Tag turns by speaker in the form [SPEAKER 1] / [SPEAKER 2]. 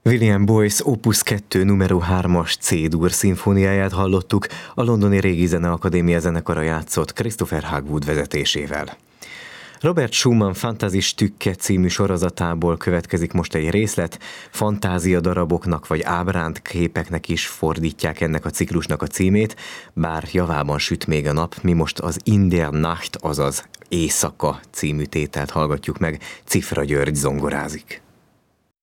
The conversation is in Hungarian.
[SPEAKER 1] William Boyce Opus 2 numero 3-as C-dur szimfóniáját hallottuk, a Londoni Régi Zeneakadémia zenekara játszott Christopher Hogwood vezetésével. Robert Schumann Fantasiestücke című sorozatából következik most egy részlet, fantázia daraboknak vagy ábránt képeknek is fordítják ennek a ciklusnak a címét, bár javában süt még a nap, mi most az In der Nacht, azaz Éjszaka című tételt hallgatjuk meg, Cifra György zongorázik.